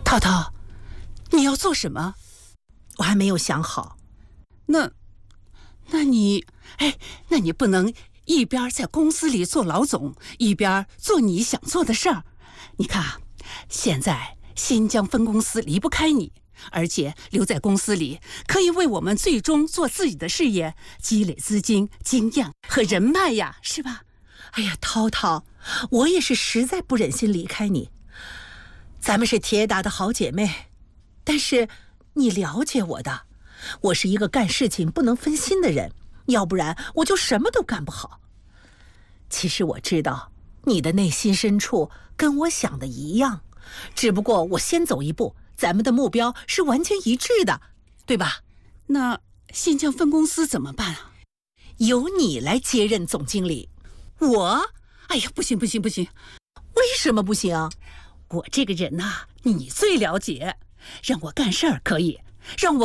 涛涛，你要做什么？ 我还没有想好。 那你不能一边在公司里做老总，一边做你想做的事儿。你看啊，现在新疆分公司离不开你，而且留在公司里可以为我们最终做自己的事业积累资金、经验和人脉呀，是吧？ 哎呀，涛涛，我也是实在不忍心离开你。咱们是铁打的好姐妹，但是你了解我的，我是一个干事情不能分心的人，要不然我就什么都干不好。其实我知道你的内心深处跟我想的一样，只不过我先走一步，咱们的目标是完全一致的，对吧？ 那新疆分公司怎么办啊？ 由你来接任总经理。 我？哎呀，不行！ 为什么不行？ 我这个人呐，你最了解。让我干事儿可以，让我